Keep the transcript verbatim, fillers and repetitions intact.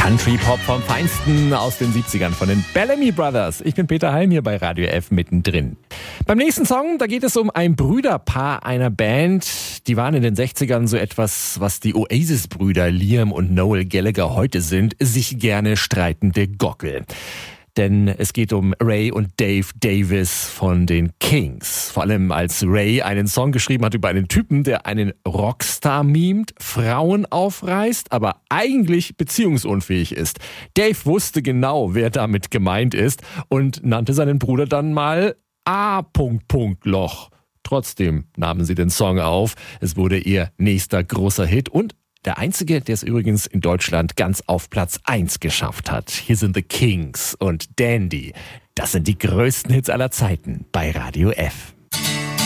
Country-Pop vom Feinsten aus den siebzigern von den Bellamy Brothers. Ich bin Peter Heim hier bei Radio F mittendrin. Beim nächsten Song, da geht es um ein Brüderpaar einer Band. Die waren in den sechzigern so etwas, was die Oasis-Brüder Liam und Noel Gallagher heute sind, sich gerne streitende Gockel. Denn es geht um Ray und Dave Davis von den Kings. Vor allem als Ray einen Song geschrieben hat über einen Typen, der einen Rockstar mimt, Frauen aufreißt, aber eigentlich beziehungsunfähig ist. Dave wusste genau, wer damit gemeint ist und nannte seinen Bruder dann mal A. Loch. Trotzdem nahmen sie den Song auf. Es wurde ihr nächster großer Hit und der einzige, der es übrigens in Deutschland ganz auf Platz eins geschafft hat. Hier sind The Kings und Dandy. Das sind die größten Hits aller Zeiten bei Radio F.